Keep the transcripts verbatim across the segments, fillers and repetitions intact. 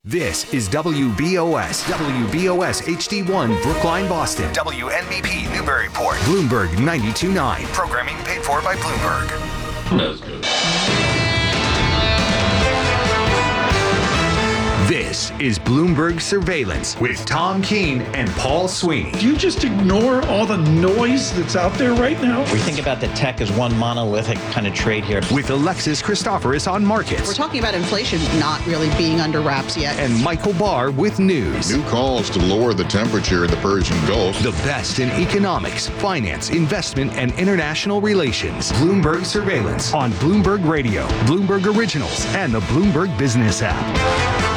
This is W B O S, W B O S H D one, Brookline, Boston. W N B P, Newburyport. Bloomberg ninety-two point nine. Programming paid for by Bloomberg. That's good. This is Bloomberg Surveillance with Tom Keene and Paul Sweeney. Do you just ignore all the noise that's out there right now? We think about the tech as one monolithic kind of trade here. With Alexis Christoforous on markets. We're talking about inflation not really being under wraps yet. And Michael Barr with news. New calls to lower the temperature in the Persian Gulf. The best in economics, finance, investment, and international relations. Bloomberg Surveillance on Bloomberg Radio, Bloomberg Originals, and the Bloomberg Business app.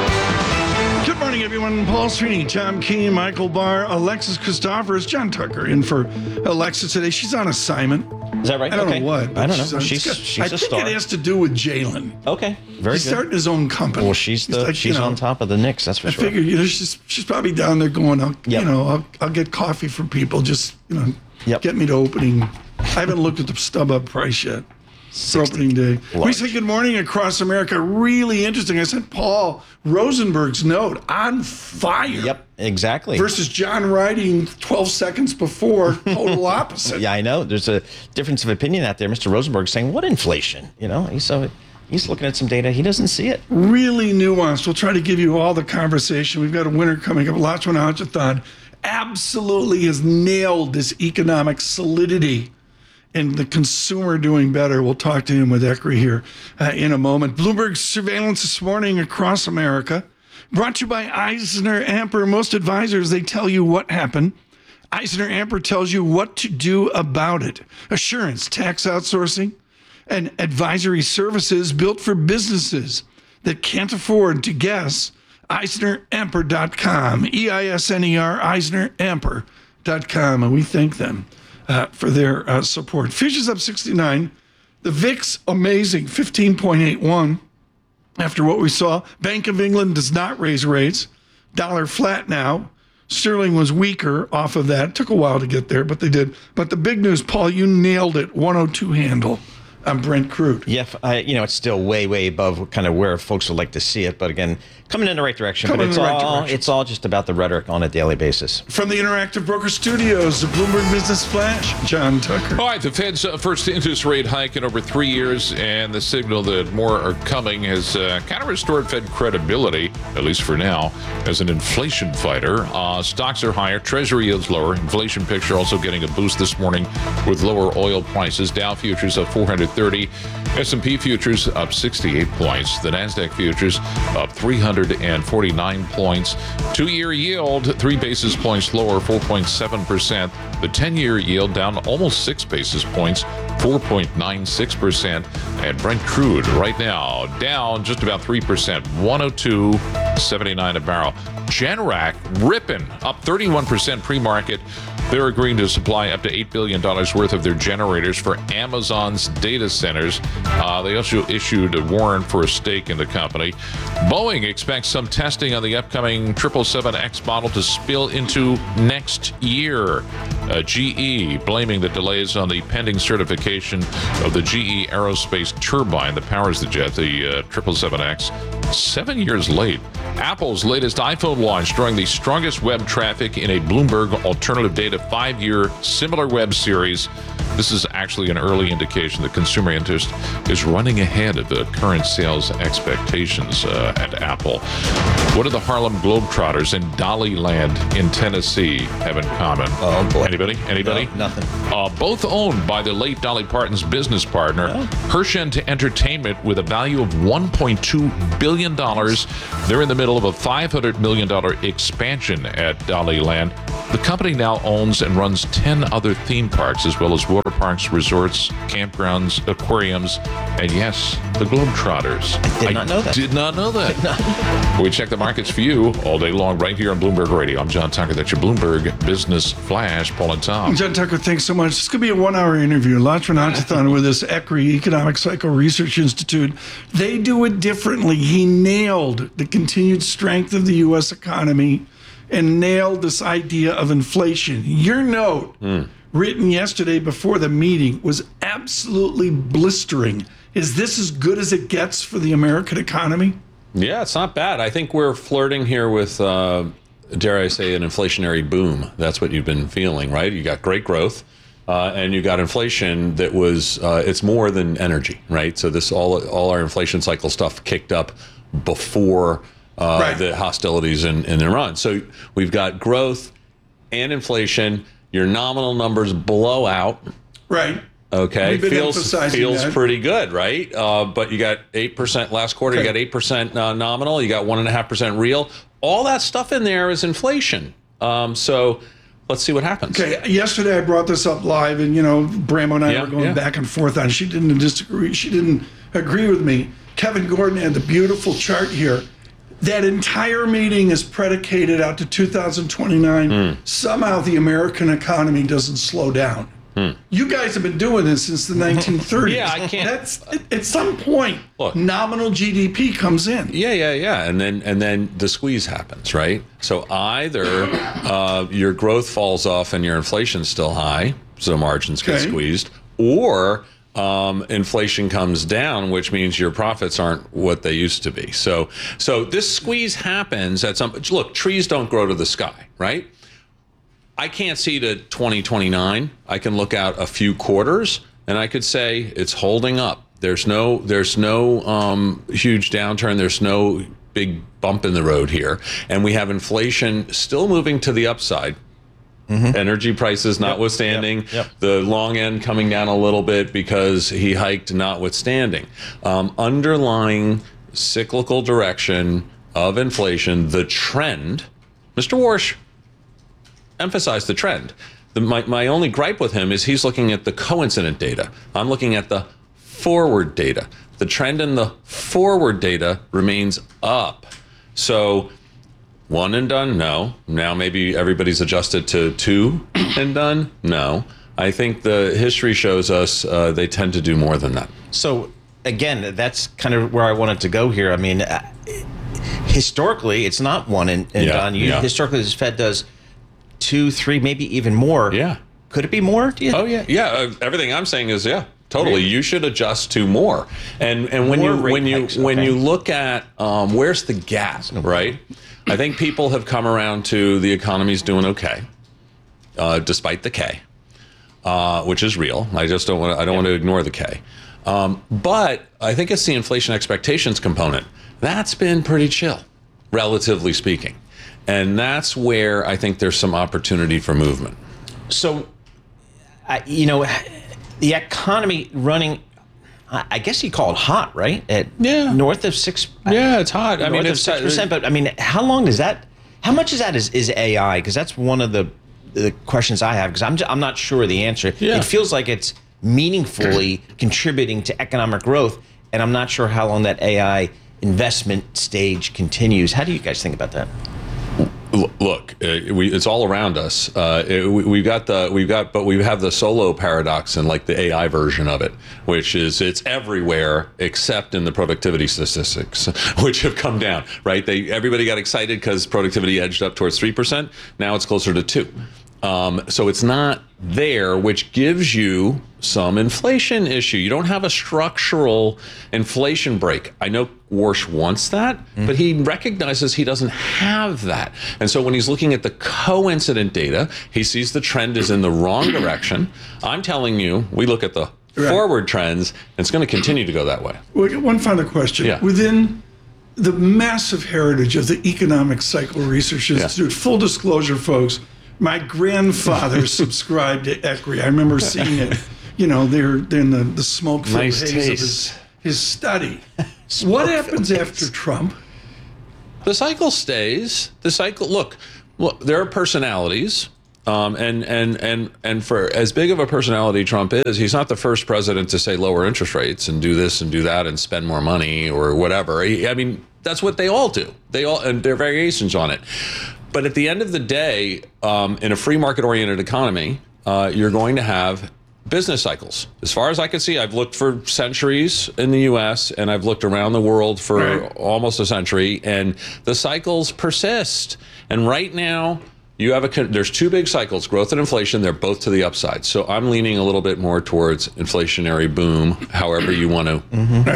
Good morning, everyone. Paul Sweeney, Tom Keene, Michael Barr, Alexis Christoforous, John Tucker in for Alexis today. She's on assignment. Is that right? I don't okay. know what. I don't know. She's, on, she's got, she's I a think star. it has to do with Jalen. Okay, very He's good. starting his own company. Well, she's the like, she's you know, on top of the Knicks. That's for I sure. figure, you know, she's she's probably down there going, I'll, Yep. you know, I'll, I'll get coffee from people. Just you know, Yep. get me to opening. I haven't looked at the StubHub price yet. For opening day. Large. We say good morning across America. Really interesting. I sent Paul Rosenberg's note on fire. Yep, exactly. Versus John writing twelve seconds before, total opposite. Yeah, I know. There's a difference of opinion out there. Mister Rosenberg saying, "What inflation?" You know, he's so he's looking at some data. He doesn't see it. Really nuanced. We'll try to give you all the conversation. We've got a winner coming up. Lachlan Achathon absolutely has nailed this economic solidity and the consumer doing better. We'll talk to him with Ekri here uh, in a moment. Bloomberg Surveillance this morning across America. Brought to you by Eisner Amper. Most advisors, they tell you what happened. Eisner Amper tells you what to do about it. Assurance, tax outsourcing, and advisory services built for businesses that can't afford to guess. Eisner Amper dot com. E I S N E R, Eisner Amper dot com. And we thank them Uh, for their uh, support. Futures up sixty-nine. The V I X, amazing, fifteen point eight one. After what we saw, Bank of England does not raise rates. Dollar flat now. Sterling was weaker off of that. It took a while to get there, but they did. But the big news, Paul, you nailed it. one oh two handle on Brent crude. Yeah, I, you know, it's still way, way above kind of where folks would like to see it. But again, coming in the right direction. Coming but it's in the right all direction. it's all just about the rhetoric on a daily basis. From the Interactive Broker Studios, the Bloomberg Business Flash, John Tucker. All right, the Fed's uh, first interest rate hike in over three years, and the signal that more are coming has uh, kind of restored Fed credibility, at least for now, as an inflation fighter. Uh, stocks are higher, Treasury yields lower. Inflation picture also getting a boost this morning with lower oil prices. Dow futures up four hundred thirty, S and P futures up sixty-eight points. The NASDAQ futures up three hundred forty-nine points. Two-year yield, three basis points lower, four point seven percent. The ten-year yield down almost six basis points, four point nine six percent. And Brent crude right now down just about three percent, one oh two seventy-nine a barrel. Generac ripping up thirty-one percent pre-market. They're agreeing to supply up to eight billion dollars worth of their generators for Amazon's data centers. Uh, they also issued a warrant for a stake in the company. Boeing expects some testing on the upcoming triple seven X model to spill into next year. Uh, G E blaming the delays on the pending certification of the G E Aerospace turbine that powers the jet, the uh, triple seven X. Seven years late. Apple's latest iPhone launch drawing the strongest web traffic in a Bloomberg Alternative Data five-year similar web series. This is actually an early indication that consumer interest is running ahead of the current sales expectations uh, at Apple. What do the Harlem Globetrotters and Dollyland in Tennessee have in common? Oh, boy. Anybody? Anybody? No, nothing. Uh, both owned by the late Dolly Parton's business partner, Oh. Hershent Entertainment, with a value of one point two billion dollars. They're in the middle of a five hundred million dollars expansion at Dollyland. The company now owns and runs ten other theme parks, as well as water parks, resorts, campgrounds, aquariums, and yes, the Globetrotters. I did not know that. Did not know that. We check the markets for you all day long right here on Bloomberg Radio. I'm John Tucker. That's your Bloomberg Business Flash. Paul and Tom. John Tucker, thanks so much. This could be a one-hour interview. Lachlan Achathon with this Ekri Economic Cycle Research Institute. They do it differently. He nailed the continued strength of the U S economy and nailed this idea of inflation. Your note, mm. written yesterday before the meeting, was absolutely blistering. Is this as good as it gets for the American economy? Yeah, it's not bad. I think we're flirting here with, uh, dare I say, an inflationary boom. That's what you've been feeling, right? You got great growth. Uh, and you got inflation that was, uh, it's more than energy, right? So this all all our inflation cycle stuff kicked up before uh, Right. the hostilities in, in Iran. So we've got growth and inflation. Your nominal numbers blow out. Right. Okay, We've been feels emphasizing feels that. pretty good, right? Uh, but you got eight percent last quarter. Okay. You got eight percent uh, nominal. You got one and a half percent real. All that stuff in there is inflation. Um, so let's see what happens. Okay, yesterday I brought this up live, and you know, Brammo and I Yeah, were going yeah. back and forth on it. She didn't disagree. She didn't agree with me. Kevin Gordon had the beautiful chart here. That entire meeting is predicated out to two thousand twenty-nine. Hmm. Somehow the American economy doesn't slow down. You guys have been doing this since the nineteen thirties. Yeah, I can't- That's at, at some point, Look. nominal G D P comes in. Yeah, yeah, yeah, and then and then the squeeze happens, right? So either uh, your growth falls off and your inflation's still high, so margins get Okay. squeezed, or um, inflation comes down, which means your profits aren't what they used to be. So, so this squeeze happens at some. Look, trees don't grow to the sky, right? I can't see to twenty twenty-nine. I can look out a few quarters and I could say it's holding up. There's no there's no um, huge downturn. There's no big bump in the road here. And we have inflation still moving to the upside. Energy prices notwithstanding, yep, yep. the long end coming down a little bit because he hiked notwithstanding. Um, underlying cyclical direction of inflation, the trend, Mister Warsh emphasize the trend. The, my, my only gripe with him is he's looking at the coincident data. I'm looking at the forward data. The trend in the forward data remains up. So one and done? No. Now maybe everybody's adjusted to two and done? No. I think the history shows us uh, they tend to do more than that. So again, that's kind of where I wanted to go here. I mean, uh, historically, it's not one and, and Yeah, done. You, yeah. Historically, this Fed does two, three, maybe even more. Yeah. Could it be more? Do you Oh yeah, yeah. Uh, everything I'm saying is yeah, totally. Really? You should adjust to more. And and when More you rate when you hikes, when okay. you look at um, where's the gap, right? I think people have come around to the economy's doing okay, uh, despite the K, uh, which is real. I just don't want to. I don't want to ignore the K. Um, but I think it's the inflation expectations component that's been pretty chill, relatively speaking, and that's where I think there's some opportunity for movement. So, uh, you know, the economy running, I I guess you call it hot, right? At Yeah. north of six. Yeah, it's hot. I mean, north of it's six percent. But I mean, how long does that? How much is that is, is A I? Because that's one of the the questions I have. Because I'm j- I'm not sure the answer. Yeah. It feels like it's meaningfully contributing to economic growth, and I'm not sure how long that A I investment stage continues. How do you guys think about that? L- Look, uh, we, it's all around us. Uh, it, we, we've got the we've got, but we have the solo paradox and like the A I version of it, which is it's everywhere except in the productivity statistics, which have come down. Right? They everybody got excited because productivity edged up towards three percent. Now it's closer to two. Um, so it's not there, which gives you some inflation issue. You don't have a structural inflation break. I know Warsh wants that, but he recognizes he doesn't have that. And so when he's looking at the coincident data, he sees the trend is in the wrong direction. I'm telling you, we look at the Right. forward trends, and it's going to continue to go that way. Well, one final question. Yeah. Within the massive heritage of the Economic Cycle Research Institute, full disclosure, folks, my grandfather subscribed to E C R I. I remember seeing it, you know, they're, they're in the, the smoke-filled Nice haze of taste. his, his study. What happens after Trump? The cycle stays. The cycle. Look, look. There are personalities, um, and and and and for as big of a personality Trump is, he's not the first president to say lower interest rates and do this and do that and spend more money or whatever. He, I mean, that's what they all do. They all and there are variations on it. But at the end of the day, um, in a free market-oriented economy, uh, you're going to have business cycles. As far as I can see, I've looked for centuries in the U S and I've looked around the world for Right. almost a century, and the cycles persist. And right now, you have a con- there's two big cycles, growth and inflation. They're both to the upside. So I'm leaning a little bit more towards inflationary boom, however you want to Right.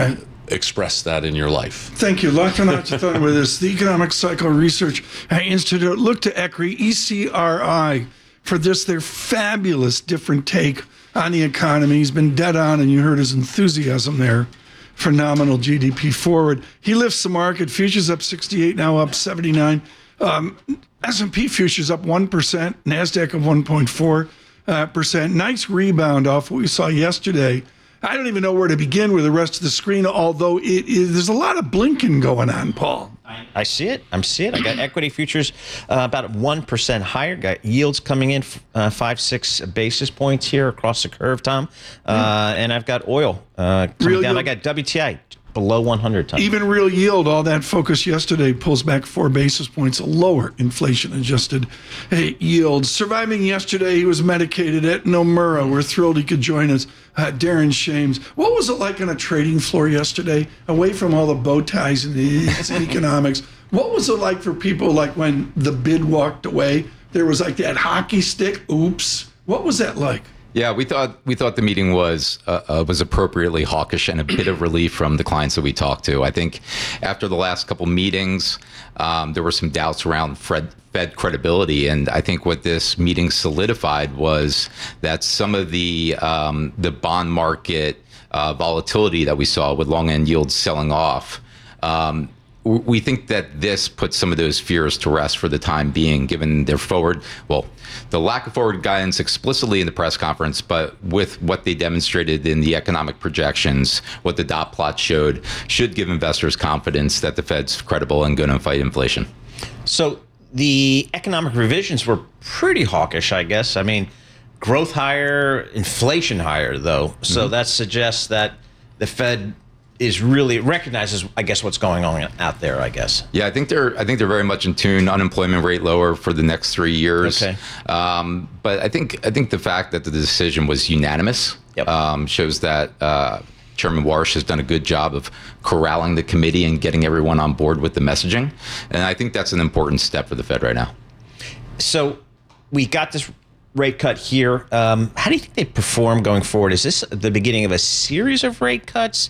express that in your life. Thank you. Lachlan Achithon with us. The Economic Cycle Research Institute. Look to ECRI, E C R I, for this, their fabulous different take on the economy. He's been dead on, and you heard his enthusiasm there. Phenomenal G D P forward. He lifts the market. Futures up sixty-eight, now up seventy-nine. Um, S and P futures up one percent. NASDAQ up one point four percent. Nice rebound off what we saw yesterday. I don't even know where to begin with the rest of the screen, although it is, there's a lot of blinking going on, Paul. I see it. I'm seeing it. I got equity futures uh, about one percent higher. Got yields coming in uh, five, six basis points here across the curve, Tom. Uh, and I've got oil uh, coming Real down. yield. I got W T I below one hundred, Tom. Even real yield, all that focus yesterday pulls back four basis points, a lower inflation-adjusted hey, yield. Surviving yesterday, he was medicated at Nomura. We're thrilled he could join us. Uh, Darren Shames. What was it like on a trading floor yesterday, away from all the bow ties and the and economics? What was it like for people, like when the bid walked away, there was like that hockey stick, oops. What was that like? Yeah, we thought we thought the meeting was uh, uh, was appropriately hawkish and a bit of relief from the clients that we talked to. I think after the last couple meetings, um, there were some doubts around Fed, Fed credibility, and I think what this meeting solidified was that some of the um, the bond market uh, volatility that we saw with long end yields selling off. Um, We think that this puts some of those fears to rest for the time being, given their forward, well, the lack of forward guidance explicitly in the press conference, but with what they demonstrated in the economic projections, what the dot plot showed, should give investors confidence that the Fed's credible and going to fight inflation. So the economic revisions were pretty hawkish, I guess. I mean, growth higher, inflation higher, though. So mm-hmm. that suggests that the Fed is really recognizes, I guess, what's going on out there, I guess. Yeah, I think they're I think they're very much in tune. Unemployment rate lower for the next three years. Okay. Um, but I think I think the fact that the decision was unanimous Yep. um, shows that uh, Chairman Warsh has done a good job of corralling the committee and getting everyone on board with the messaging. And I think that's an important step for the Fed right now. So we got this rate cut here. Um, how do you think they perform going forward? Is this the beginning of a series of rate cuts?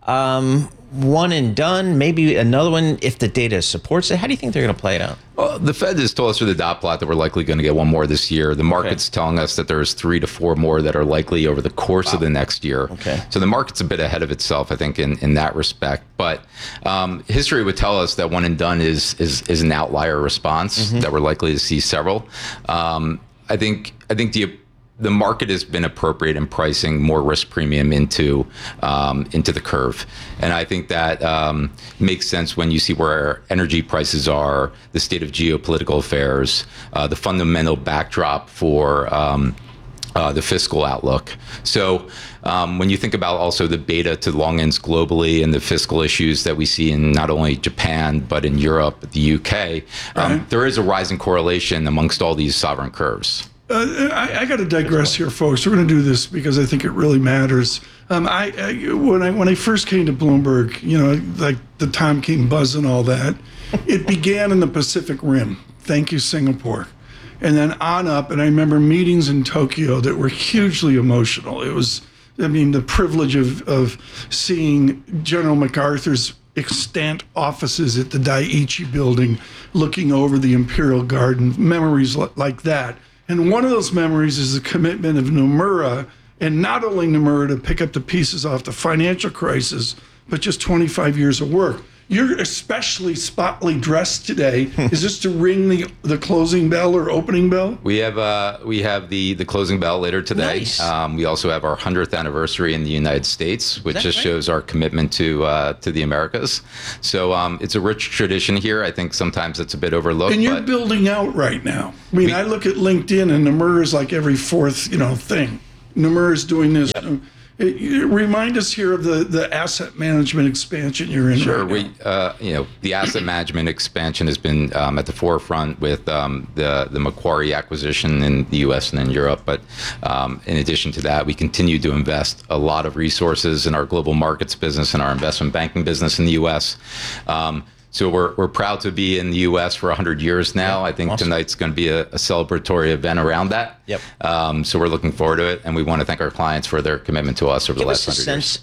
Um, one and done, maybe another one if the data supports it? How do you think they're going to play it out? Well, the Fed has told us through the dot plot that we're likely going to get one more this year. The market's okay. telling us that there's three to four more that are likely over the course wow. of the next year. Okay. So the market's a bit ahead of itself, I think, in, in that respect. But um, history would tell us that one and done is is, is an outlier response, mm-hmm. that we're likely to see several. Um, I think I think the the market has been appropriate in pricing more risk premium into um, into the curve. And I think that um, makes sense when you see where energy prices are, the state of geopolitical affairs, uh, the fundamental backdrop for um, uh, the fiscal outlook. So um, when you think about also the beta to long ends globally and the fiscal issues that we see in not only Japan, but in Europe, the U K, um, right. there is a rising correlation amongst all these sovereign curves. Uh, I, I got to digress here, folks. We're going to do this because I think it really matters. Um, I, I when I when I first came to Bloomberg, you know, like the Tom King buzz and all that, it began in the Pacific Rim. Thank you, Singapore, and then on up. And I remember meetings in Tokyo that were hugely emotional. It was, I mean, the privilege of of seeing General MacArthur's extant offices at the Daiichi Building, looking over the Imperial Garden. Memories like that. And one of those memories is the commitment of Nomura, and not only Nomura to pick up the pieces off the financial crisis, but just twenty-five years of work. You're especially spotly dressed today. Is this to ring the the closing bell or opening bell? We have uh, we have the the closing bell later today. Nice. Um, we also have our hundredth anniversary in the United States, which just right? shows our commitment to uh, to the Americas. So um, it's a rich tradition here. I think sometimes it's a bit overlooked. And you're but building out right now. I mean, we, I look at LinkedIn, and Nomura is like every fourth, you know, thing. Nomura is doing this. Yep. It, it, remind us here of the, the asset management expansion you're in. Sure, right we uh, you know the asset management expansion has been um, at the forefront with um, the the Macquarie acquisition in the U S and in Europe. But um, in addition to that, we continue to invest a lot of resources in our global markets business and our investment banking business in the U S. Um, So we're we're proud to be in the U S for one hundred years now. Yeah, I think awesome. tonight's going to be a, a celebratory event around that. Yep. Um, so we're looking forward to it, and we want to thank our clients for their commitment to us over Give the last us a hundred sense years.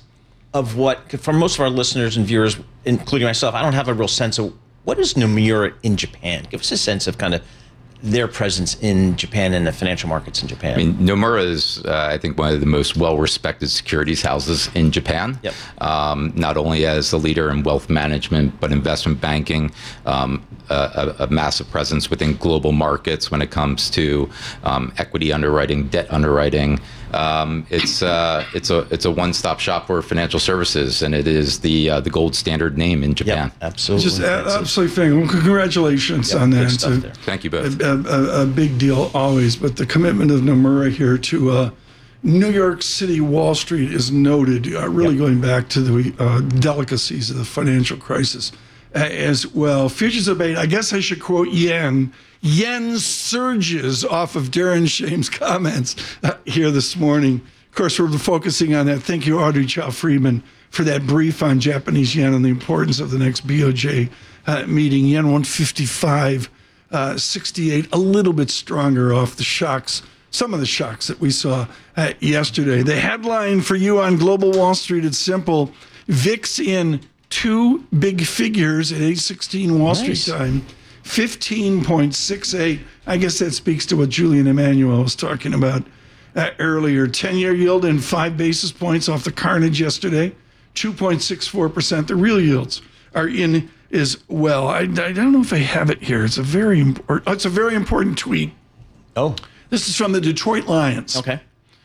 of what, for most of our listeners and viewers, including myself, I don't have a real sense of what is Nomura in Japan. Give us a sense of kind of their presence in Japan and the financial markets in Japan. I mean, Nomura is, uh, I think, one of the most well-respected securities houses in Japan. Yep. Um, not only as the leader in wealth management, but investment banking, um, a, a massive presence within global markets when it comes to um, equity underwriting, debt underwriting. Um, it's uh, it's a it's a one-stop shop for financial services, and it is the uh, the gold standard name in Japan. Yep, absolutely. Just a- absolutely fantastic. Well, congratulations Yep, on good that. stuff It's a- there. Thank you both. A, a, a big deal always, but the commitment of Nomura here to uh, New York City Wall Street is noted, uh, really Yep. going back to the uh, delicacies of the financial crisis uh, as well. Futures debate, I guess I should quote Yen. Yen surges off of Darren Shame's comments uh, here this morning. Of course, we're focusing on that. Thank you, Audrey Chow Friedman, for that brief on Japanese yen and the importance of the next B O J uh, meeting. Yen one fifty-five. Uh, sixty-eight, a little bit stronger off the shocks, some of the shocks that we saw uh, yesterday. The headline for you on Global Wall Street, it's simple. V I X in two big figures at eight sixteen Wall Nice. Street time, fifteen point six eight. I guess that speaks to what Julian Emmanuel was talking about uh, earlier. ten-year yield in five basis points off the carnage yesterday, two point six four percent. The real yields are in as well. I, I don't know if I have it here. It's a very important. It's a very important tweet. Oh, This is from the Detroit Lions. okay.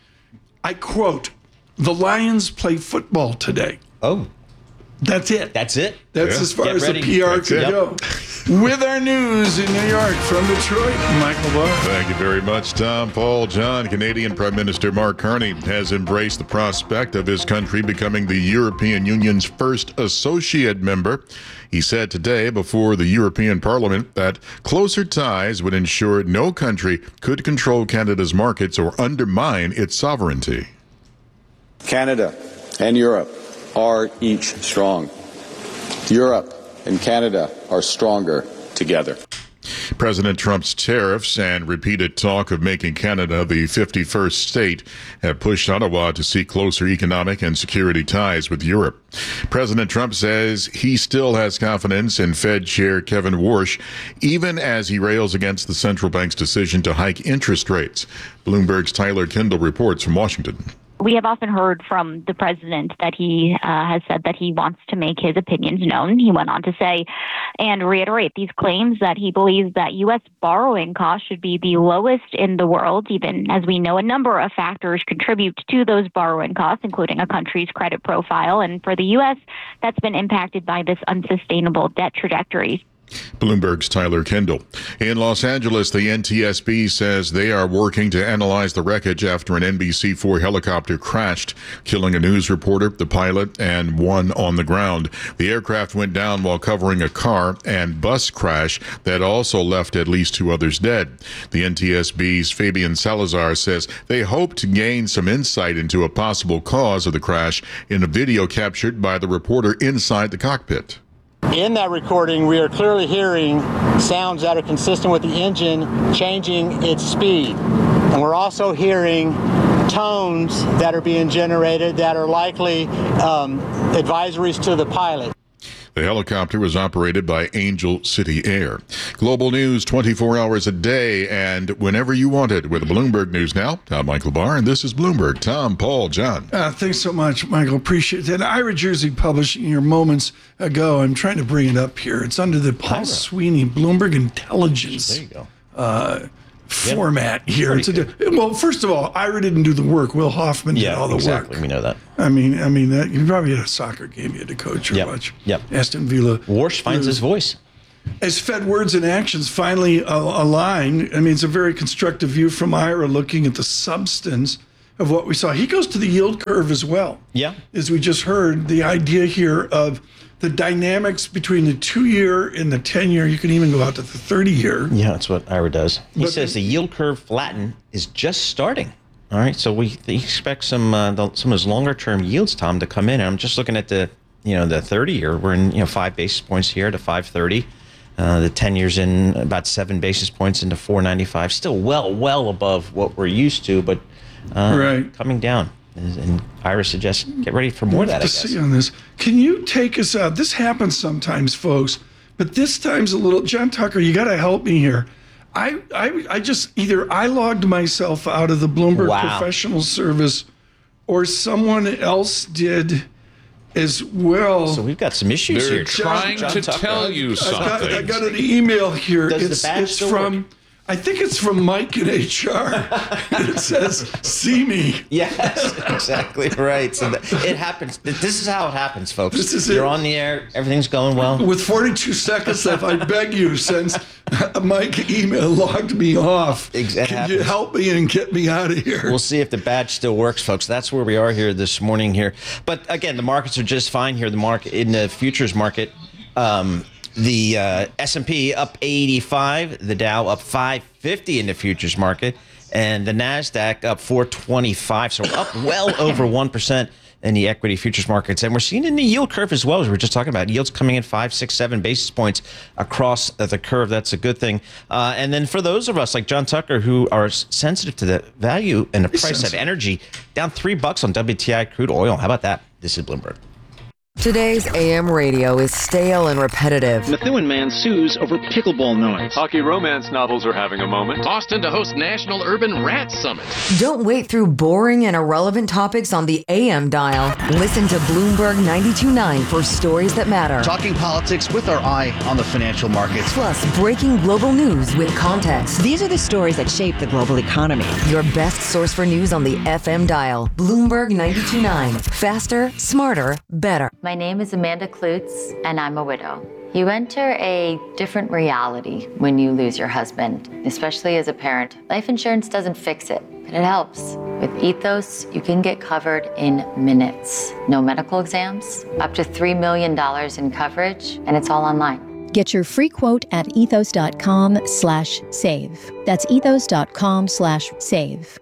I quote: "The Lions play football today." Oh, That's it. that's it? That's Yeah. as far Get as ready. the P R That's could it. go. With our news in New York from Detroit, Michael Barr. Thank you very much, Tom. Paul John. Canadian Prime Minister Mark Carney has embraced the prospect of his country becoming the European Union's first associate member. He said today before the European Parliament that closer ties would ensure no country could control Canada's markets or undermine its sovereignty. Canada and Europe are each strong. Europe and Canada are stronger together. President Trump's tariffs and repeated talk of making Canada the fifty-first state have pushed Ottawa to seek closer economic and security ties with Europe. President Trump says he still has confidence in Fed Chair Kevin Warsh, even as he rails against the central bank's decision to hike interest rates. Bloomberg's Tyler Kendall reports from Washington. We have often heard from the president that he uh, has said that he wants to make his opinions known. He went on to say and reiterate these claims that he believes that U S borrowing costs should be the lowest in the world, even as we know a number of factors contribute to those borrowing costs, including a country's credit profile. And for the U S, that's been impacted by this unsustainable debt trajectory. Bloomberg's Tyler Kendall. In Los Angeles, the N T S B says they are working to analyze the wreckage after an N B C four helicopter crashed, killing a news reporter, the pilot, and one on the ground. The aircraft went down while covering a car and bus crash that also left at least two others dead. The N T S B's Fabian Salazar says they hope to gain some insight into a possible cause of the crash in a video captured by the reporter inside the cockpit. In that recording, we are clearly hearing sounds that are consistent with the engine changing its speed. And we're also hearing tones that are being generated that are likely um, advisories to the pilot. The helicopter was operated by Angel City Air. Global news twenty-four hours a day and whenever you want it with Bloomberg News Now. I'm Michael Barr, and this is Bloomberg. Tom, Paul, John. Uh, thanks so much, Michael. Appreciate it. Ira Jersey Publishing here moments ago. I'm trying to bring it up here. It's under the Paul Ira. Sweeney Bloomberg Intelligence There you go. uh, format here. pretty It's a di- well, first of all, Ira didn't do the work. Will Hoffman did Yeah, all the exactly. work. We know that. I mean, I mean that you probably had a soccer game you had to coach or Yep. watch. Yep. Aston Villa. Warsh finds his voice. As Fed words and actions finally uh, align, I mean, it's a very constructive view from Ira looking at the substance of what we saw. He goes to the yield curve as well. Yeah. As we just heard, the idea here of the dynamics between the two-year and the ten-year, you can even go out to the thirty-year. Yeah, that's what Ira does. He But- says the yield curve flatten is just starting. All right, so we he expects some uh, the, some of his longer-term yields, Tom, to come in. And I'm just looking at the you know the thirty-year. We're in you know five basis points here to five thirty. Uh, the ten years in about seven basis points into four ninety-five. Still well well above what we're used to, but uh, Right. coming down. And Ira suggests get ready for more of that, I to guess. see on this. Can you take us out? This happens sometimes, folks, but this time's a little. John Tucker, you got to help me here. I, I I just either I logged myself out of the Bloomberg Wow. Professional Service, or someone else did as well. So we've got some issues They're here. trying John to Tucker. tell you I got, something. I got an email here. Does the it's badge it's still from. work? I think it's from Mike in H R. It says, "See me." Yes, exactly right. So that, it happens. This is how it happens, folks. This is You're it. on the air. Everything's going well. With forty-two seconds left, I beg you, since Mike email logged me off, Ex- it can you happens. help me and get me out of here? We'll see if the badge still works, folks. That's where we are here this morning here. But again, the markets are just fine here. The market in the futures market, um, the uh, S and P up eighty-five, the Dow up five fifty in the futures market, and the Nasdaq up four twenty-five. So up well over one percent in the equity futures markets. And we're seeing in the yield curve as well, as we were just talking about. Yields coming in five, six, seven basis points across the curve. That's a good thing. Uh, and then for those of us like John Tucker who are sensitive to the value and the price of sensitive. energy, down three bucks on W T I crude oil. How about that? This is Bloomberg. Today's A M radio is stale and repetitive. Methuen man sues over pickleball noise. Hockey romance novels are having a moment. Austin to host National Urban Rat Summit. Don't wait through boring and irrelevant topics on the A M dial. Listen to Bloomberg ninety-two point nine for stories that matter. Talking politics with our eye on the financial markets. Plus, breaking global news with context. These are the stories that shape the global economy. Your best source for news on the F M dial. Bloomberg ninety-two point nine. Faster, smarter, better. My name is Amanda Klutz, and I'm a widow. You enter a different reality when you lose your husband, especially as a parent. Life insurance doesn't fix it, but it helps. With Ethos, you can get covered in minutes. No medical exams, up to three million dollars in coverage, and it's all online. Get your free quote at ethos.com slash save. That's ethos.com slash save.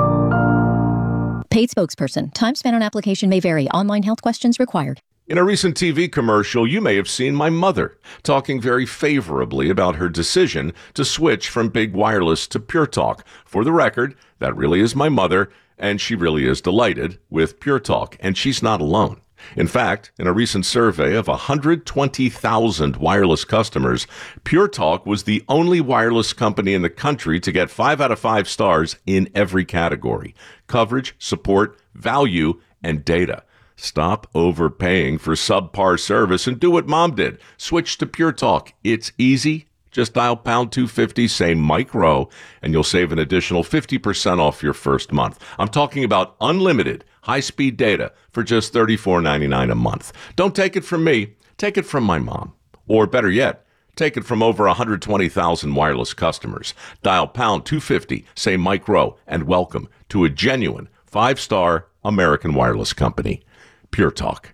Paid spokesperson. Time spent on application may vary. Online health questions required. In a recent T V commercial, you may have seen my mother talking very favorably about her decision to switch from Big Wireless to Pure Talk. For the record, that really is my mother, and she really is delighted with Pure Talk, and she's not alone. In fact, in a recent survey of one hundred twenty thousand wireless customers, Pure Talk was the only wireless company in the country to get five out of five stars in every category: coverage, support, value, and data. Stop overpaying for subpar service and do what Mom did. Switch to Pure Talk. It's easy. Just dial pound two fifty, say Mike Rowe, and you'll save an additional fifty percent off your first month. I'm talking about unlimited high-speed data for just thirty-four ninety-nine a month. Don't take it from me. Take it from my mom. Or better yet, take it from over one hundred twenty thousand wireless customers. Dial pound two fifty, say Mike Rowe, and welcome to a genuine five-star American wireless company. Pure Talk.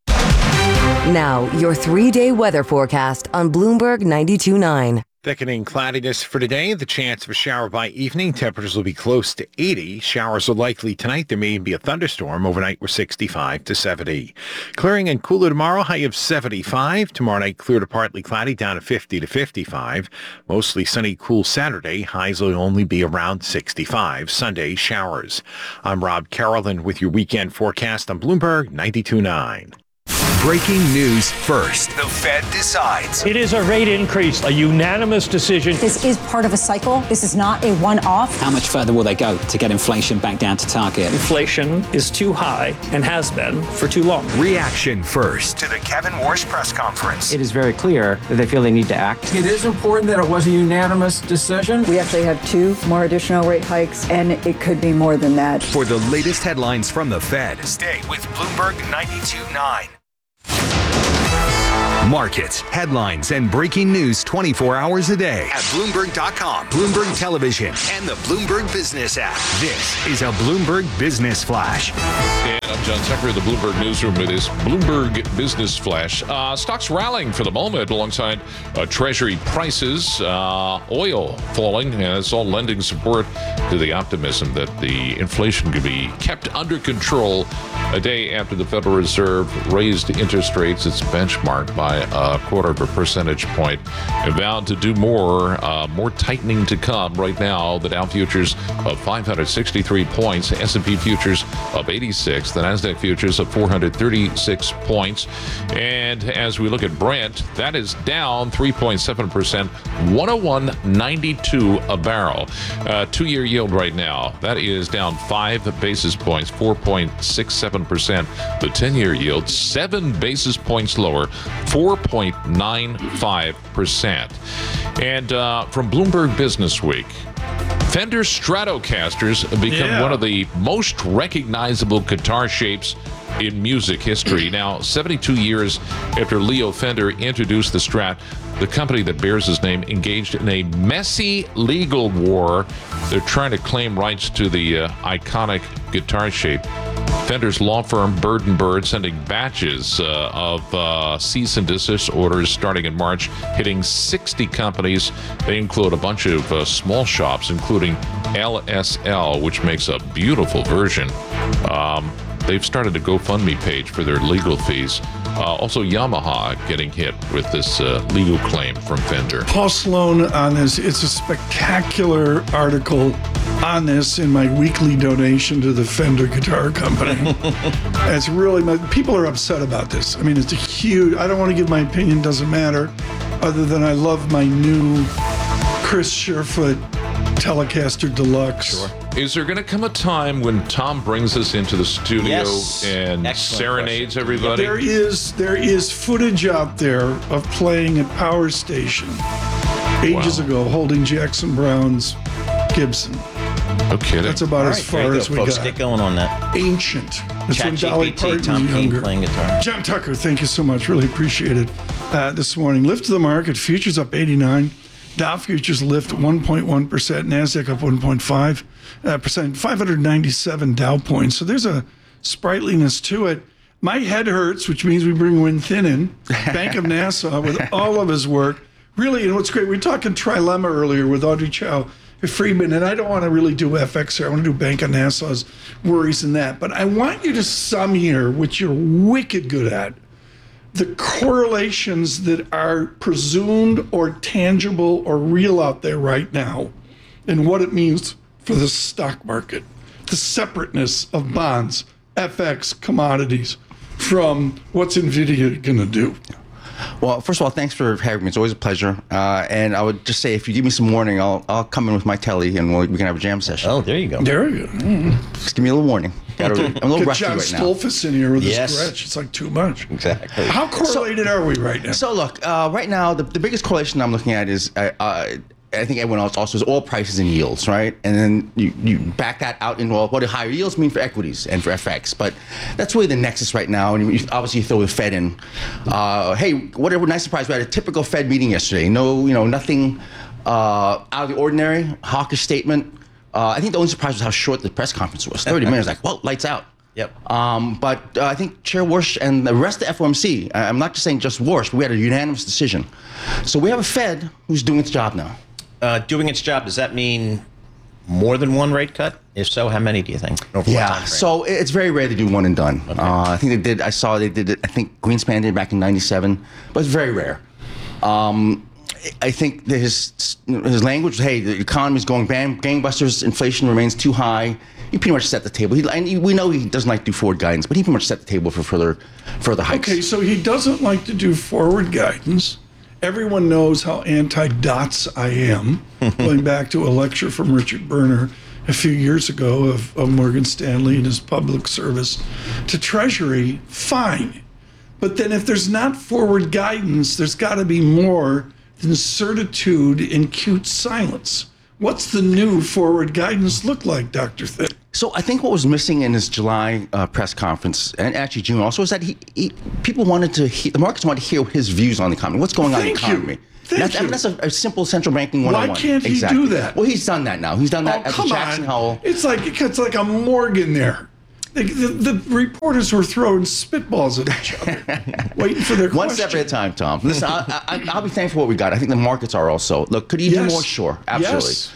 Now, your three-day weather forecast on Bloomberg ninety-two point nine. Thickening cloudiness for today. The chance of a shower by evening. Temperatures will be close to eighty. Showers are likely tonight. There may be a thunderstorm. Overnight, we're sixty-five to seventy. Clearing and cooler tomorrow. High of seventy-five. Tomorrow night, clear to partly cloudy. Down to fifty to fifty-five. Mostly sunny, cool Saturday. Highs will only be around sixty-five. Sunday, showers. I'm Rob Carolyn with your weekend forecast on Bloomberg ninety-two point nine. Breaking news first. The Fed decides. It is a rate increase, a unanimous decision. This is part of a cycle. This is not a one-off. How much further will they go to get inflation back down to target? Inflation is too high and has been for too long. Reaction first to the Kevin Warsh press conference. It is very clear that they feel they need to act. It is important that it was a unanimous decision. We actually have two more additional rate hikes, and it could be more than that. For the latest headlines from the Fed, stay with Bloomberg ninety-two point nine. Markets, headlines, and breaking news twenty-four hours a day at Bloomberg dot com, Bloomberg Television, and the Bloomberg Business app. This is a Bloomberg Business Flash. And I'm John Tucker in the Bloomberg Newsroom with this Bloomberg Business Flash. Uh, stocks rallying for the moment alongside uh, Treasury prices, uh, oil falling, and it's all lending support to the optimism that the inflation could be kept under control a day after the Federal Reserve raised interest rates, its benchmark, by a quarter of a percentage point, and vowed to do more, uh, more tightening to come. Right now, the Dow futures of five hundred sixty-three points, S and P futures of eighty-six, the NASDAQ futures of four hundred thirty-six points. And as we look at Brent, that is down three point seven percent, one oh one ninety-two a barrel. Uh, two-year yield right now, that is down five basis points, four point six seven percent. The ten-year yield, seven basis points lower, four point nine five percent. And uh, from Bloomberg Business Week, Fender Stratocasters have become Yeah. one of the most recognizable guitar shapes in music history. Now, seventy-two years after Leo Fender introduced the Strat, the company that bears his name engaged in a messy legal war. They're trying to claim rights to the uh, iconic guitar shape. Fender's law firm, Bird and Bird, sending batches uh, of uh, cease and desist orders starting in March, hitting sixty companies. They include a bunch of uh, small shops, including L S L, which makes a beautiful version. Um, they've started a GoFundMe page for their legal fees. Uh, also, Yamaha getting hit with this uh, legal claim from Fender. Paul Sloan on this. It's a spectacular article on this in my weekly donation to the Fender Guitar Company. It's really, people are upset about this. I mean, it's a huge, I don't want to give my opinion, doesn't matter, other than I love my new Chris Sherfoot Telecaster Deluxe. Sure. Is there going to come a time when Tom brings us into the studio Yes. and Excellent serenades question. everybody? There is there is footage out there of playing at Power Station ages Wow. ago, holding Jackson Brown's Gibson. No kidding. That's about All as right, far there you as go, we folks. got. Get going on that. Ancient. That's when Chat Dolly G P T, Parton Tom was King younger. playing guitar. John Tucker, thank you so much. Really appreciate it. Uh, this morning, lift to the market. Futures up eighty-nine. Dow futures lift one point one percent. NASDAQ up one point five percent. five hundred ninety-seven Dow points. So there's a sprightliness to it. My head hurts, which means we bring Win Thin in. Bank of Nassau with all of his work. Really, and what's great, we were talking trilemma earlier with Audrey Chow Friedman, and I don't want to really do F X here. I want to do Bank of Nassau's worries in that. But I want you to sum here, which you're wicked good at, the correlations that are presumed or tangible or real out there right now and what it means for the stock market, the separateness of bonds, F X, commodities from what's NVIDIA going to do. Well, first of all, thanks for having me. It's always a pleasure. Uh, and I would just say, if you give me some warning, I'll I'll come in with my telly and we'll, we can have a jam session. Oh, there you go. There you go. Mm. Just give me a little warning. Gotta, I'm a little Get rusty John right now. Stolfus in here with Yes. his stretch. It's like too much. Exactly. How correlated are we right now? So look, uh, right now, the, the biggest correlation I'm looking at is, uh, uh, I think everyone else also is oil prices and yields, right? And then you, you back that out in, well, what do higher yields mean for equities and for F X? But that's really the nexus right now. And you, obviously you throw the Fed in. Uh, hey, what a nice surprise. We had a typical Fed meeting yesterday. No, you know, nothing uh, out of the ordinary, hawkish statement. Uh, I think the only surprise was how short the press conference was. thirty minutes, like, well, lights out. Yep. Um, but uh, I think Chair Warsh and the rest of the F O M C, I'm not just saying just Warsh, but we had a unanimous decision. So we have a Fed who's doing its job now. Uh, doing its job, does that mean more than one rate cut? If so, how many do you think? Over what Yeah, time frame? so it's very rare to do one and done. Okay. Uh, I think they did, I saw they did it, I think Greenspan did it back in ninety-seven, but it's very rare. Um, I think that his, his language, hey, the economy's going bang, gangbusters, inflation remains too high. He pretty much set the table. He, and he, we know he doesn't like to do forward guidance, but he pretty much set the table for further, further hikes. Okay, so he doesn't like to do forward guidance. Everyone knows how anti-dots I am, going back to a lecture from Richard Berner a few years ago of, of Morgan Stanley and his public service to Treasury. Fine. But then if there's not forward guidance, there's got to be more than certitude and cute silence. What's the new forward guidance look like, Doctor Thin? So I think what was missing in his July uh, press conference, and actually June also, is that he, he people wanted to hear, the markets wanted to hear his views on the economy. What's going on in the Thank you. economy? Thank that's, I mean, you. that's a, a simple central banking one oh one. Why can't he exactly. do that? Well, he's done that now. He's done that Oh, at come the Jackson on. Hole. It's like it's like a Morgan there. The, the, the reporters were throwing spitballs at each other, waiting for their One question. step at a time, Tom. Listen, I, I, I'll be thankful for what we got. I think the markets are also. Look, could he Yes. do more? Sure, absolutely. Yes.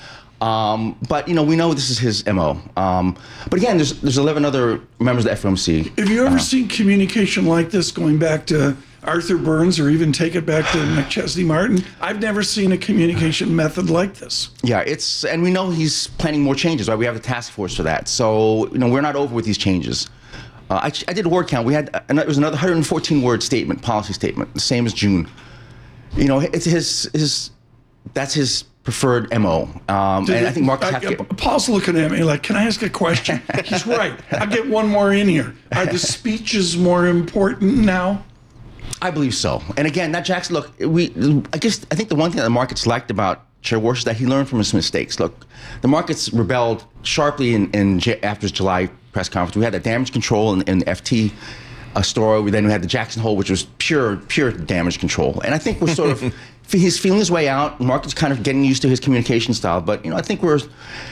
Um, but you know, we know this is his M O. Um, but again, there's there's eleven other members of the F O M C. Have you ever uh, seen communication like this going back to Arthur Burns, or even take it back to McChesney Martin? I've never seen a communication method like this. Yeah, it's and we know he's planning more changes. Right, we have the task force for that. So you know, we're not over with these changes. Uh, I, I did a word count. We had it was another one hundred fourteen word statement, policy statement, the same as June. You know, it's his his that's his preferred M O. Um, and it, I think Mark I, I, Paul's looking at me like, can I ask a question? He's right. I'll get one more in here. Are the speeches more important now? I believe so. And again, that Jackson, look, we, I guess, I think the one thing that the markets liked about Chair Warsh is that he learned from his mistakes. Look, the markets rebelled sharply in, in after his July press conference. We had that damage control in, in the F T uh, story. We then we had the Jackson Hole, which was pure, pure damage control. And I think we're sort of, he's feeling his way out. The market's kind of getting used to his communication style. But, you know, I think we're,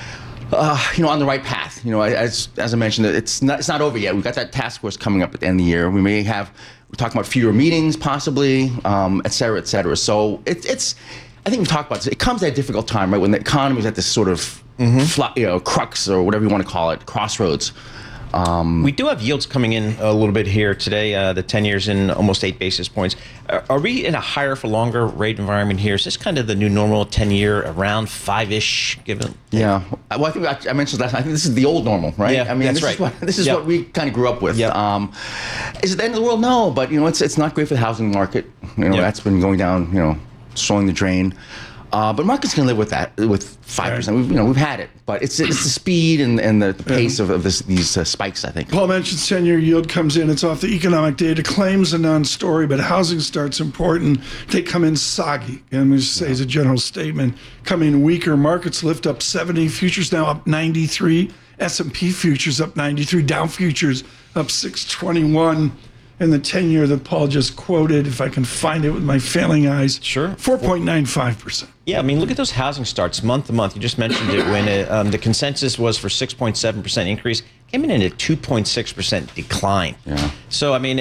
Uh, you know, on the right path. You know, as as I mentioned, it's not it's not over yet. We've got that task force coming up at the end of the year. We may have we're talking about fewer meetings, possibly, um, et cetera, et cetera. So it, it's, I think we've talked about this. It comes at a difficult time, right, when the economy is at this sort of mm-hmm. fly, you know, crux or whatever you want to call it, crossroads. Um, we do have yields coming in a little bit here today. Uh, the ten years in almost eight basis points. Are, are we in a higher for longer rate environment here? Is this kind of the new normal? ten year around five-ish, given? Yeah. Well, I think I, I mentioned last. I think this is the old normal, right? Yeah, I mean, that's this right. Is what, this is yep. what we kind of grew up with. Yep. Um, is it the end of the world? No, but you know, it's it's not great for the housing market. You know, yep. that's been going down. You know, slowing the drain. Uh, but markets can live with that, with five percent. We've, you know, we've had it, but it's it's the speed and, and the, the pace of, of this, these uh, spikes, I think. Paul mentioned ten-year yield comes in. It's off the economic data. Claims a non-story, but housing starts important. They come in soggy. And we just say as a general statement, come in weaker. Markets lift up seventy. Futures now up ninety-three. S and P futures up ninety-three. Dow futures up six twenty-one. And the ten-year that Paul just quoted, if I can find it with my failing eyes, sure, four point nine five percent. Yeah, I mean, look at those housing starts month to month. You just mentioned it when it, um, the consensus was for six point seven percent increase, came in at a two point six percent decline. Yeah. So, I mean,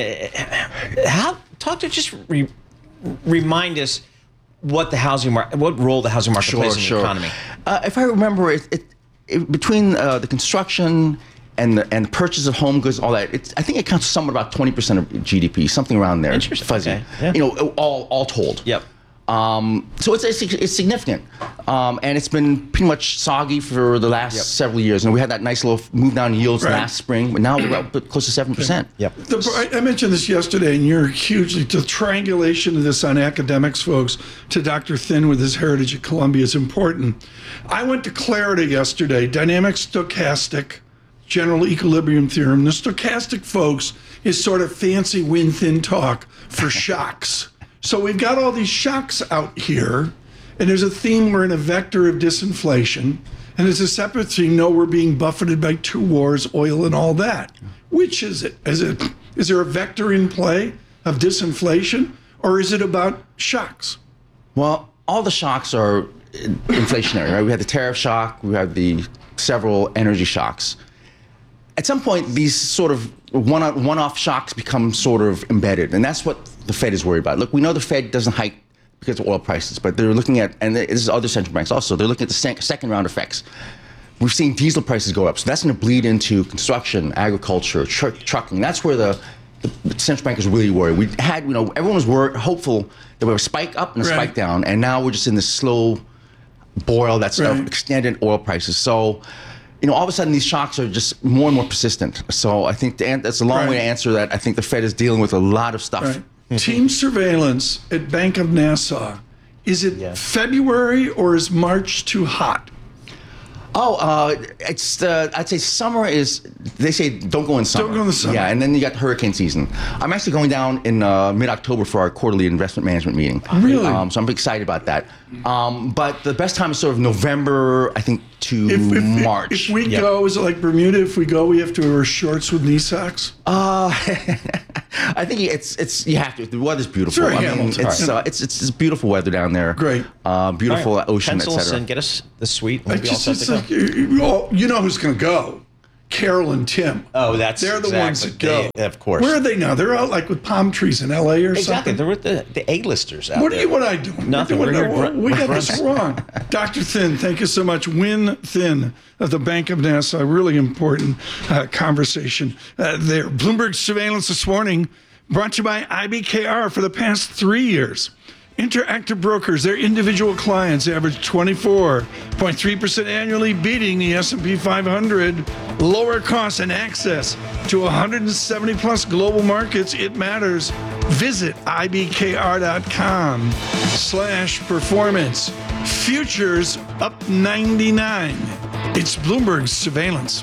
how talk to just re, remind us what the housing market, what role the housing market sure, plays in sure. the economy. Uh, if I remember, it, it, it between uh, the construction and the and purchase of home goods, all that, it's, I think it counts somewhat about twenty percent of G D P, something around there. Interesting. Fuzzy. Okay. Yeah. You know, all all told. Yep. Um, so it's, it's it's significant, um, and it's been pretty much soggy for the last yep. several years. And we had that nice little move down in yields right. last spring, but now we're up close to seven percent. Yep. The, I mentioned this yesterday, and you're hugely, the triangulation of this on academics, folks, to Doctor Thin with his heritage at Columbia is important. I went to Clarida yesterday, dynamic stochastic, general equilibrium theorem. The stochastic, folks, is sort of fancy win-thin talk for shocks. So we've got all these shocks out here, and there's a theme, we're in a vector of disinflation, and there's a separate theme, no, we're being buffeted by two wars, oil and all that. Which is it? Is it is there a vector in play of disinflation, or is it about shocks? Well, all the shocks are inflationary, right? We had the tariff shock, we had the several energy shocks. At some point, these sort of one one-off shocks become sort of embedded, and that's what the Fed is worried about. Look, we know the Fed doesn't hike because of oil prices, but they're looking at, and this is other central banks also, they're looking at the sec- second round effects. We've seen diesel prices go up, so that's going to bleed into construction, agriculture, tr- trucking. That's where the, the central bank is really worried. We had, you know, everyone was worried, hopeful that we have a spike up and a right. spike down, and now we're just in this slow boil that's right. of extended oil prices. So, you know, all of a sudden these shocks are just more and more persistent. So I think the, that's a long right. way to answer that. I think the Fed is dealing with a lot of stuff. Right. Team surveillance at Bank of Nassau. Is it yeah. February or is March too hot? Oh, uh, it's uh, I'd say summer is. They say don't go in summer. Don't go in the summer. Yeah, and then you got hurricane season. I'm actually going down in uh, mid-October for our quarterly investment management meeting. Really? Um, so I'm excited about that. Um, but the best time is sort of November, I think, to If, if, March. if we Yep. go, is it like Bermuda? If we go, we have to wear shorts with knee socks? Uh, I think it's it's you have to. The weather's beautiful. Sure, I mean, Hamilton. it's, uh, it's it's it's beautiful weather down there. Great. Uh, beautiful Right. ocean, et Pencil us cetera. in, get us the suite. I We'll be all just, set it's to go. like, you, you know who's going to go. Carol and Tim. Oh, that's They're the exactly. ones that go. They, of course. Where are they now? They're out like with palm trees in L A or exactly. something. They're with the, the A-listers out What there. are you? What are I doing? Nothing. We're doing, We're here. no, we got this wrong. Doctor Thin, thank you so much. Win Thin of the Bank of Nassau. Really important uh, conversation uh, there. Bloomberg Surveillance this morning brought to you by I B K R for the past three years. Interactive Brokers, their individual clients average twenty-four point three percent annually, beating the S and P five hundred. Lower costs and access to one hundred seventy plus global markets. It matters. Visit ibkr.com slash performance. Futures up ninety-nine. It's Bloomberg Surveillance.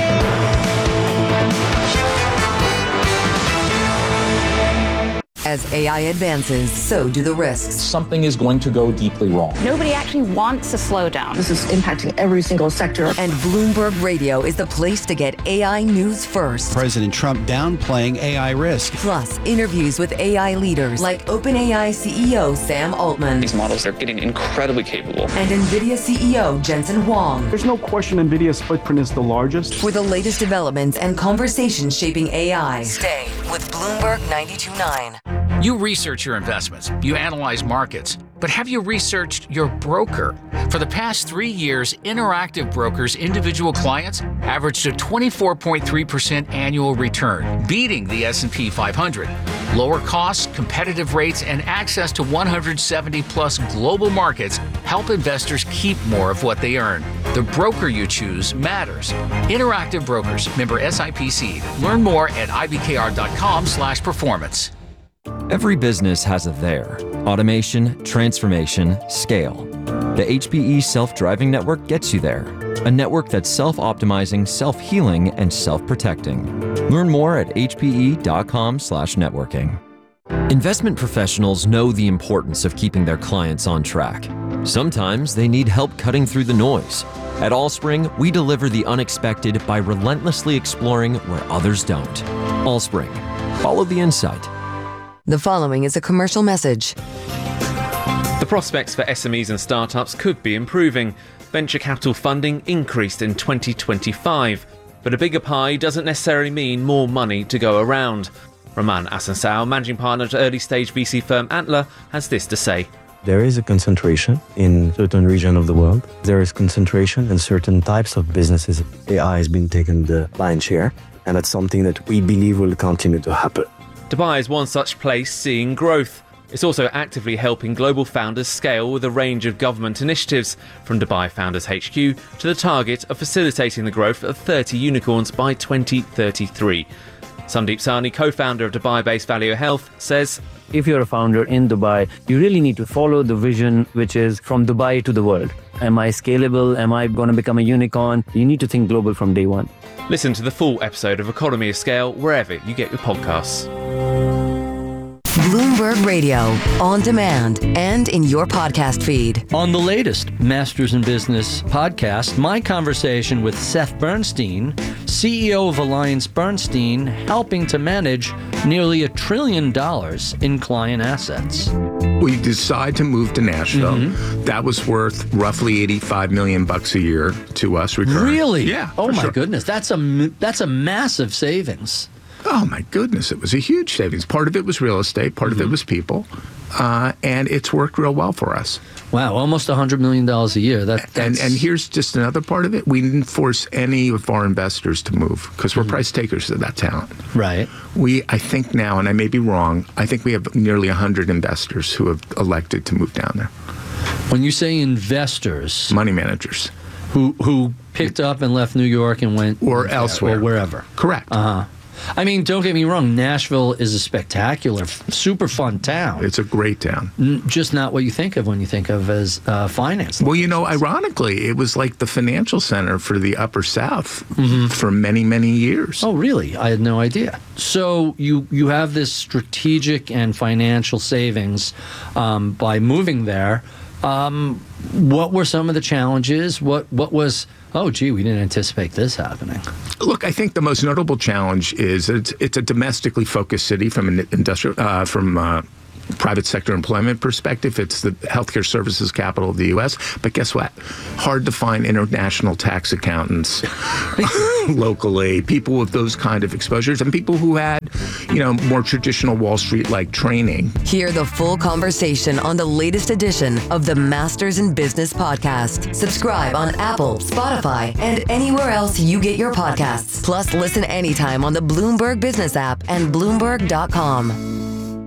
As A I advances, so do the risks. Something is going to go deeply wrong. Nobody actually wants to slow down. This is impacting every single sector. And Bloomberg Radio is the place to get A I news first. President Trump downplaying A I risk. Plus, interviews with A I leaders like OpenAI C E O Sam Altman. These models are getting incredibly capable. And NVIDIA C E O Jensen Huang. There's no question NVIDIA's footprint is the largest. For the latest developments and conversations shaping A I, stay with Bloomberg ninety-two point nine. You research your investments, you analyze markets, but have you researched your broker? For the past three years, Interactive Brokers' individual clients averaged a twenty-four point three percent annual return, beating the S and P five hundred. Lower costs, competitive rates, and access to one hundred seventy plus global markets help investors keep more of what they earn. The broker you choose matters. Interactive Brokers, member S I P C. Learn more at ibkr.com slash performance. Every business has a there. Automation, transformation, scale. The H P E Self-Driving Network gets you there. A network that's self-optimizing, self-healing, and self-protecting. Learn more at hpe.com slash networking. Investment professionals know the importance of keeping their clients on track. Sometimes they need help cutting through the noise. At Allspring, we deliver the unexpected by relentlessly exploring where others don't. Allspring. Follow the insight. The following is a commercial message. The prospects for S M Es and startups could be improving. Venture capital funding increased in twenty twenty-five, but a bigger pie doesn't necessarily mean more money to go around. Roman Asansao, managing partner at early-stage V C firm Antler, has this to say. There is a concentration in certain regions of the world. There is concentration in certain types of businesses. A I has been taking the lion's share, and that's something that we believe will continue to happen. Dubai is one such place seeing growth. It's also actively helping global founders scale with a range of government initiatives, from Dubai Founders H Q to the target of facilitating the growth of thirty unicorns by twenty thirty-three. Sandeep Sahni, co-founder of Dubai-based Valeo Health, says, if you're a founder in Dubai, you really need to follow the vision, which is from Dubai to the world. Am I scalable? Am I going to become a unicorn? You need to think global from day one. Listen to the full episode of Economy of Scale wherever you get your podcasts. Bloomberg Radio, on demand and in your podcast feed. On the latest Masters in Business podcast, my conversation with Seth Bernstein, C E O of AllianceBernstein, helping to manage nearly a trillion dollars in client assets. We decide to move to Nashville. Mm-hmm. That was worth roughly eighty-five million bucks a year to us recurring. Really? Yeah. Oh my sure. goodness, that's a that's a massive savings. Oh my goodness, it was a huge savings. Part of it was real estate, part mm-hmm. of it was people, uh, and it's worked real well for us. Wow, almost one hundred million dollars a year. That, and, and here's just another part of it. We didn't force any of our investors to move because we're mm-hmm. price takers of that talent. Right. We, I think now, and I may be wrong, I think we have nearly one hundred investors who have elected to move down there. When you say investors... Money managers. Who who picked up and left New York and went... Or elsewhere. Or wherever. Correct. Uh-huh. I mean, don't get me wrong, Nashville is a spectacular, super fun town. It's a great town. N- just not what you think of when you think of as uh, finance. Well, you know, ironically, it was like the financial center for the Upper South mm-hmm. for many, many years. Oh, really? I had no idea. So you, you have this strategic and financial savings um, by moving there. Um, what were some of the challenges? What what was... Oh, gee, we didn't anticipate this happening. Look, I think the most notable challenge is it's, it's a domestically focused city from an industrial, uh, from uh, private sector employment perspective, it's the healthcare services capital of the U S. But guess what? Hard to find international tax accountants locally, people with those kind of exposures, and people who had, you know, more traditional Wall Street-like training. Hear the full conversation on the latest edition of the Masters in Business podcast. Subscribe on Apple, Spotify, and anywhere else you get your podcasts. Plus, listen anytime on the Bloomberg Business app and Bloomberg dot com.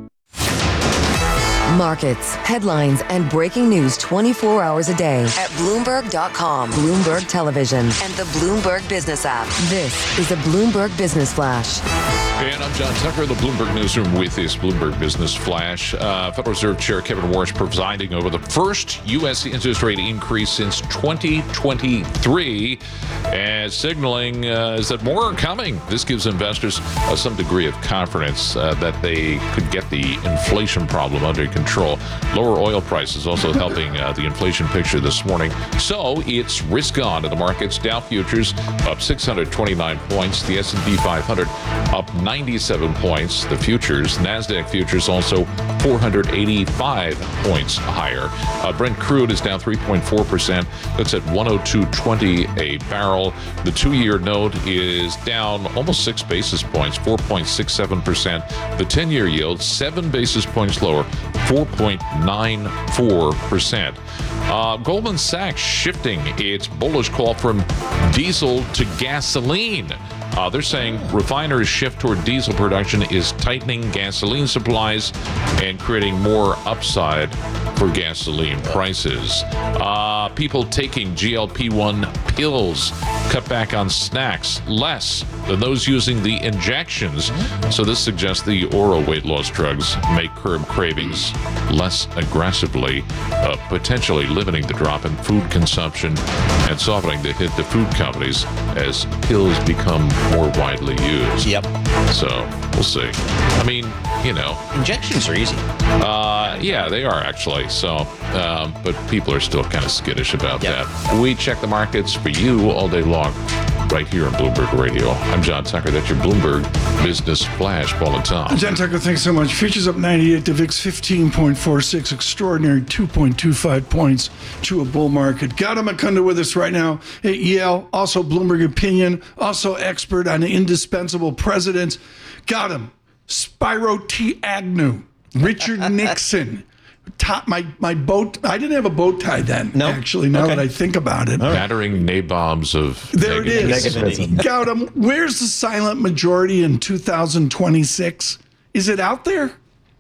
Markets, headlines, and breaking news twenty-four hours a day at Bloomberg dot com, Bloomberg Television, and the Bloomberg Business app. This is a Bloomberg Business Flash. And I'm John Tucker, the Bloomberg Newsroom with this Bloomberg Business Flash. Uh, Federal Reserve Chair Kevin Warsh presiding over the first U S interest rate increase since twenty twenty-three, and signaling uh, is that more are coming. This gives investors uh, some degree of confidence uh, that they could get the inflation problem under control. Lower oil prices also helping uh, the inflation picture this morning. So it's risk on in the markets. Dow futures up six hundred twenty-nine points. The S and P five hundred up ninety-seven points. The futures, NASDAQ futures also four hundred eighty-five points higher. Uh, Brent crude is down three point four percent. That's at one oh two twenty a barrel. The two-year note is down almost six basis points, four point six seven percent. The ten-year yield, seven basis points lower, four point nine four percent. Uh, Goldman Sachs shifting its bullish call from diesel to gasoline. Uh, they're saying refiners' shift toward diesel production is tightening gasoline supplies and creating more upside for gasoline prices. Uh, people taking G L P one pills cut back on snacks less than those using the injections. So this suggests the oral weight loss drugs may curb cravings less aggressively, uh, potentially limiting the drop in food consumption and softening the hit to food companies as pills become more widely used. Yep. So we'll see. I mean, you know, injections are easy. Uh, yeah, they are actually. So, um, but people are still kind of skittish about yep. that. We check the markets for you all day long, right here on Bloomberg Radio. I'm John Tucker. That's your Bloomberg Business Flash. Paul and Tom. John Tucker, thanks so much. Futures up ninety-eight. The V I X fifteen point four six. Extraordinary two point two five points to a bull market. Gautam Mukunda with us right now at Yale. Also Bloomberg Opinion. Also expert on indispensable presidents. Gautam, Spiro T. Agnew, Richard Nixon. Top, my my boat. I didn't have a bow tie then. No, actually, now okay. that I think about it, battering nabobs of there it is. Negativism. Gautam, where's the silent majority in two thousand twenty-six? Is it out there?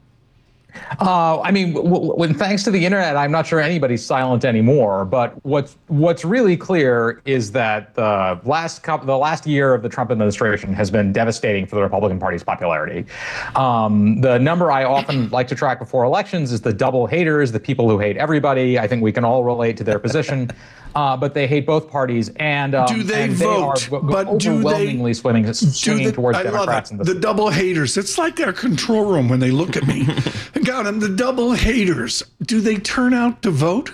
Uh, I mean, w- w- when thanks to the internet, I'm not sure anybody's silent anymore. But what's what's really clear is that the last couple, the last year of the Trump administration has been devastating for the Republican Party's popularity. Um, the number I often like to track before elections is the double haters, the people who hate everybody. I think we can all relate to their position. Uh, but they hate both parties, and um, do they and vote? They are but do overwhelmingly they swinging, swinging the, towards I Democrats. Love in it. the, the double haters. It's like their control room when they look at me. Got them. The double haters. Do they turn out to vote?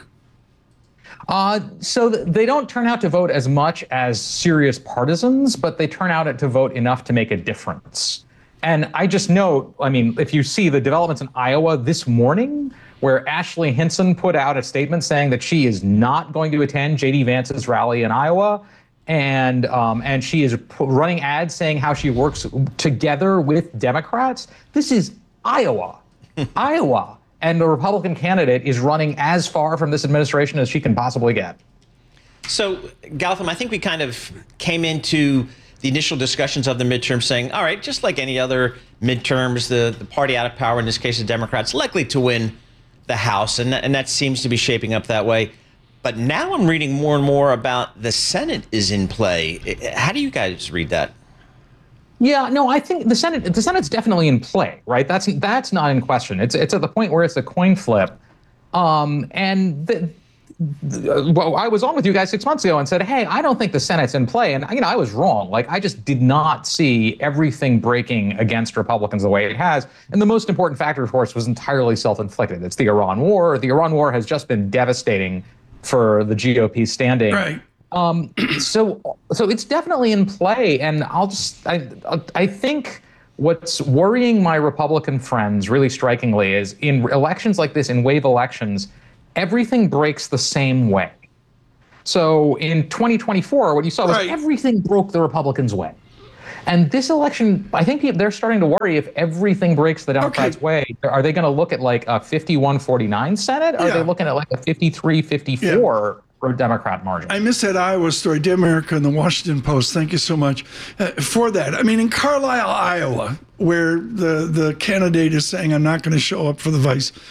Uh, so th- they don't turn out to vote as much as serious partisans, but they turn out to vote enough to make a difference. And I just note, I mean, if you see the developments in Iowa this morning, where Ashley Hinson put out a statement saying that she is not going to attend J D Vance's rally in Iowa, and um, and she is p- running ads saying how she works together with Democrats. This is Iowa, Iowa, and the Republican candidate is running as far from this administration as she can possibly get. So, Gautam, I think we kind of came into the initial discussions of the midterm saying, all right, just like any other midterms, the, the party out of power, in this case the Democrats, likely to win the House, and that, and that seems to be shaping up that way. But now I'm reading more and more about the Senate is in play. How do you guys read that? Yeah, no, I think the Senate, the Senate's definitely in play, right? That's that's not in question. It's it's at the point where it's a coin flip, um, and the, the, well, I was on with you guys six months ago and said, hey, I don't think the Senate's in play, and you know I was wrong. Like I just did not see everything breaking against Republicans the way it has, and the most important factor, of course, was entirely self-inflicted. It's the Iran war. The Iran war has just been devastating for the G O P standing. Right. Um, so, so it's definitely in play, and I'll just, I, I think What's worrying my Republican friends really strikingly is in elections like this, in wave elections, everything breaks the same way. So in twenty twenty-four, what you saw was Right. everything broke the Republicans' way. And this election, I think they're starting to worry if everything breaks the Democrats' Okay. way. Are they going to look at like a fifty-one forty-nine Senate? Or are Yeah. they looking at like a fifty-three fifty-four for Democrat margin? I missed that Iowa story. Dear America and the Washington Post, thank you so much uh, for that. I mean, in Carlisle, Iowa, where the, the candidate is saying, I'm not going to show up for the vice